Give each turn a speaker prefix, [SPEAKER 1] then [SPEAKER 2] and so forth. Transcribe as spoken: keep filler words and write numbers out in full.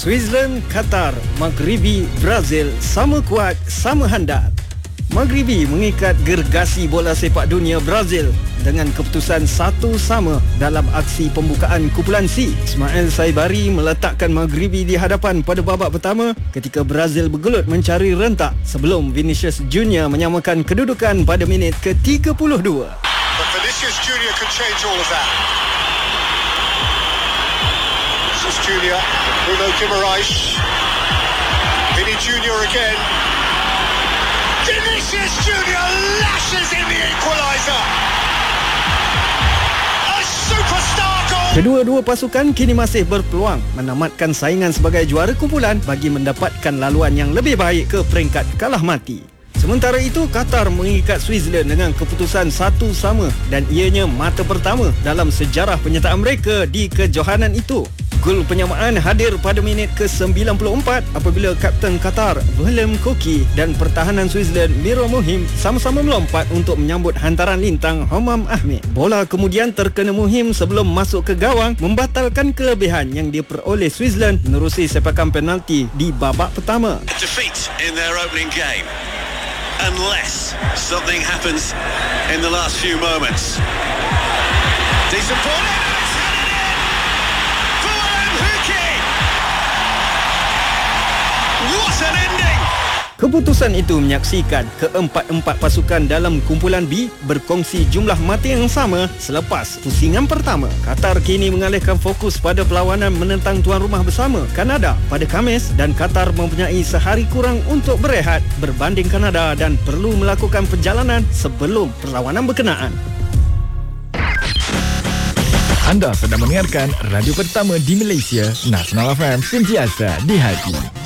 [SPEAKER 1] Switzerland, Qatar, Maghribi, Brazil sama kuat, sama handal. Maghribi mengikat gergasi bola sepak dunia Brazil dengan keputusan satu sama dalam aksi pembukaan kumpulan C. Ismail Saibari meletakkan Maghribi di hadapan pada babak pertama ketika Brazil bergelut mencari rentak sebelum Vinicius Junior menyamakan kedudukan pada minit ke tiga puluh dua.
[SPEAKER 2] But Vinicius Junior can change all of that. Vinicius Junior, Bruno Guimaraes, Vinny Junior again. Vinicius Junior lashes in the equaliser. A superstar goal.
[SPEAKER 1] Kedua-dua pasukan kini masih berpeluang menamatkan saingan sebagai juara kumpulan bagi mendapatkan laluan yang lebih baik ke peringkat kalah mati. Sementara itu, Qatar mengikat Switzerland dengan keputusan satu sama dan ianya mata pertama dalam sejarah penyertaan mereka di kejohanan itu. Gol penyamaan hadir pada minit ke sembilan puluh empat apabila Kapten Qatar Wilhelm Koki dan pertahanan Switzerland Miro Muhim sama-sama melompat untuk menyambut hantaran lintang Homam Ahmed. Bola kemudian terkena Muhim sebelum masuk ke gawang, membatalkan kelebihan yang diperoleh Switzerland menerusi sepakan penalti di babak pertama.
[SPEAKER 3] Defeat in their opening game. Unless something happens in the last few moments. Decent ball. What an ending!
[SPEAKER 1] Keputusan itu menyaksikan keempat-empat pasukan dalam kumpulan B berkongsi jumlah mata yang sama selepas pusingan pertama. Qatar kini mengalihkan fokus pada perlawanan menentang tuan rumah bersama Kanada pada Khamis dan Qatar mempunyai sehari kurang untuk berehat berbanding Kanada dan perlu melakukan perjalanan sebelum perlawanan berkenaan.
[SPEAKER 4] Anda sedang mendengarkan radio pertama di Malaysia, Nasional F M, sentiasa di hati.